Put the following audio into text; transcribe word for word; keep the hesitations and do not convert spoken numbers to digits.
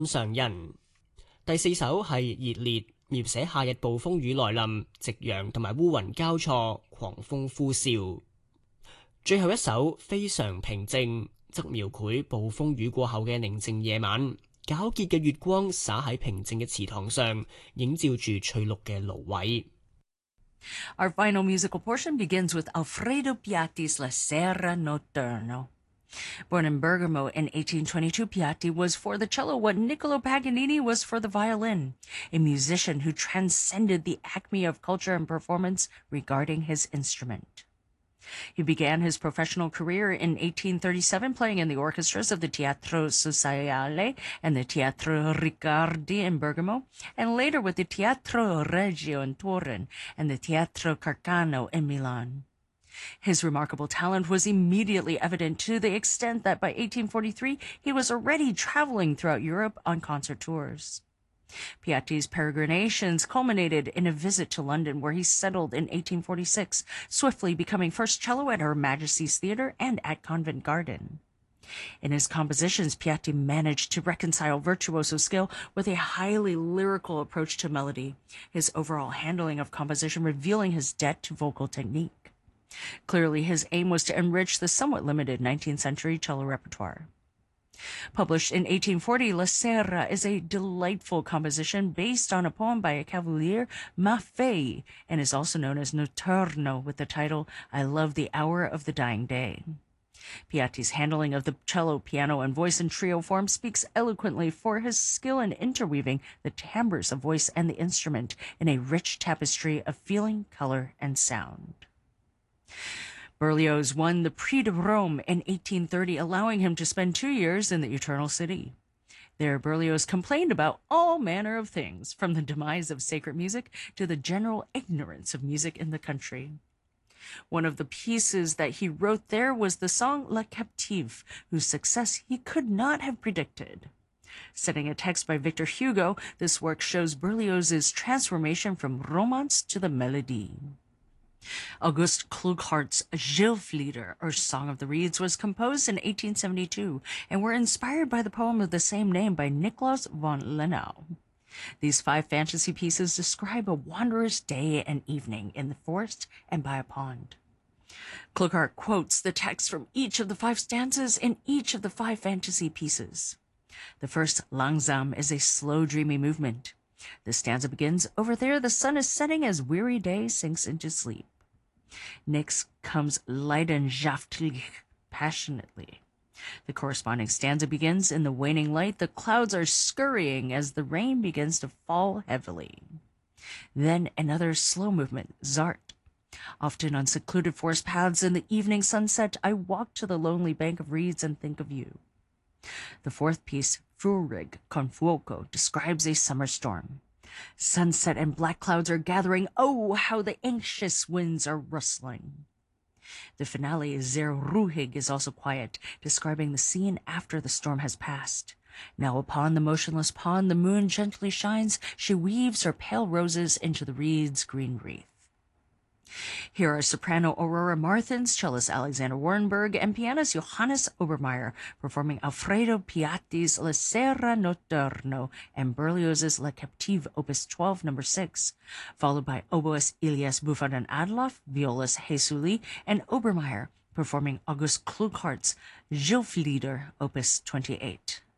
常人。第四首係熱烈，描寫夏日暴風雨來臨，夕陽同埋烏雲交錯，狂風呼嘯。最後一首非常平靜，則描繪暴風雨過後嘅寧靜夜晚，皎潔嘅月光灑喺平靜嘅池塘上，映照住翠綠嘅蘆葦。 Our final musical portion begins with Alfredo Piatti's La Sera Notturno. Born in Bergamo in eighteen twenty-two, Piatti was for the cello what Niccolo Paganini was for the violin, a musician who transcended the acme of culture and performance regarding his instrument. He began his professional career in eighteen thirty-seven playing in the orchestras of the Teatro Sociale and the Teatro Riccardi in Bergamo, and later with the Teatro Regio in Turin and the Teatro Carcano in Milan. His remarkable talent was immediately evident to the extent that by eighteen forty-three he was already traveling throughout Europe on concert tours. Piatti's peregrinations culminated in a visit to London, where he settled in eighteen forty-six, swiftly becoming first cello at Her Majesty's Theatre and at Covent Garden. In his compositions, Piatti managed to reconcile virtuoso skill with a highly lyrical approach to melody, his overall handling of composition revealing his debt to vocal technique. Clearly, his aim was to enrich the somewhat limited nineteenth century cello repertoire. Published in eighteen forty, La Sera is a delightful composition based on a poem by a Cavalier Maffei and is also known as Notturno with the title I Love the Hour of the Dying Day. Piatti's handling of the cello, piano, and voice in trio form speaks eloquently for his skill in interweaving the timbres of voice and the instrument in a rich tapestry of feeling, color, and sound. Berlioz won the Prix de Rome in eighteen thirty, allowing him to spend two years in the Eternal City. There, Berlioz complained about all manner of things, from the demise of sacred music to the general ignorance of music in the country. One of the pieces that he wrote there was the song La Captive, whose success he could not have predicted. Setting a text by Victor Hugo, this work shows Berlioz's transformation from romance to the melody. August Klughart's Gilflieder, or Song of the Reeds, was composed in eighteen seventy-two and were inspired by the poem of the same name by Niklaus von Lenau. These five fantasy pieces describe a wanderer's day and evening in the forest and by a pond. Klughart quotes the text from each of the five stanzas in each of the five fantasy pieces. The first, Langsam, is a slow, dreamy movement. The stanza begins, over there the sun is setting as weary day sinks into sleep. Next comes Leidenschaftlich, passionately. The corresponding stanza begins, in the waning light the clouds are scurrying as the rain begins to fall heavily. Then another slow movement, Zart. Often on secluded forest paths in the evening sunset, I walk to the lonely bank of reeds and think of you. The fourth piece, Furig con fuoco, describes a summer storm. Sunset and black clouds are gathering. Oh, how the anxious winds are rustling. The finale, Sehr ruhig, is also quiet, describing the scene after the storm has passed. Now upon the motionless pond the moon gently shines. She weaves her pale roses into the reed's green wreath. Here are soprano Aurora Marthens, cellist Alexander Warrenberg, and pianist Johannes Obermeier performing Alfredo Piatti's La Sera Notturno and Berlioz's La Captive, Opus twelve, number six, followed by oboist Elias Buffadan Adloff, violist Heisuli, and Obermeier performing August Klughart's Gilflieder, Opus twenty-eight.